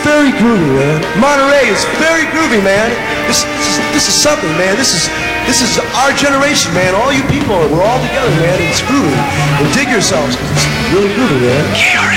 very groovy, man. Monterey is very groovy, man. This is something, man. This is our generation, man. All you people, we're all together, man. It's groovy. And dig yourselves, 'cause it's really groovy, man.